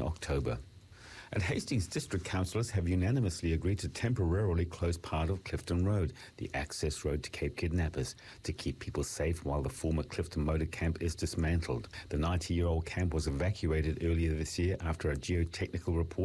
October. And Hastings District Councillors have unanimously agreed to temporarily close part of Clifton Road, the access road to Cape Kidnappers, to keep people safe while the former Clifton Motor Camp is dismantled. The 90-year-old camp was evacuated earlier this year after a geotechnical report